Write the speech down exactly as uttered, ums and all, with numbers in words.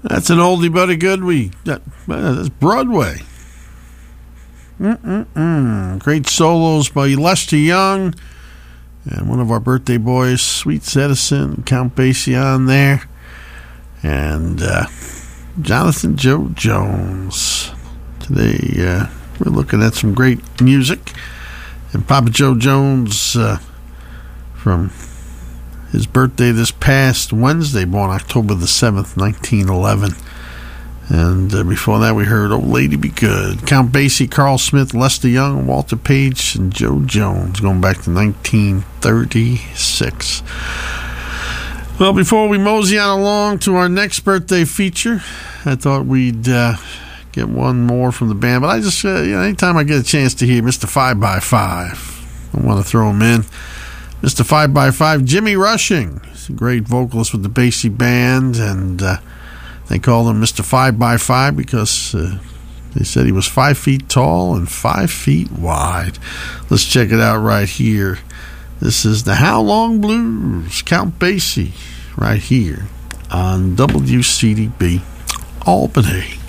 That's an oldie but a good. We that, that's Broadway. Mm-mm-mm. Great solos by Lester Young and one of our birthday boys, Sweet Edison, Count Basie on there, and uh, Jonathan Joe Jones. Today uh, we're looking at some great music, and Papa Joe Jones uh, from his birthday this past Wednesday, born October the seventh, nineteen eleven. And uh, before that, we heard Old Lady Be Good. Count Basie, Carl Smith, Lester Young, Walter Page, and Joe Jones, going back to nineteen thirty-six. Well, before we mosey on along to our next birthday feature, I thought we'd uh, get one more from the band. But I just, uh, you know, anytime I get a chance to hear Mister five by five, I want to throw him in. Mister five by five, Jimmy Rushing. He's a great vocalist with the Basie Band, and uh, they called him Mister five by five because uh, they said he was five feet tall and five feet wide. Let's check it out right here. This is the How Long Blues, Count Basie, right here on W C D B Albany.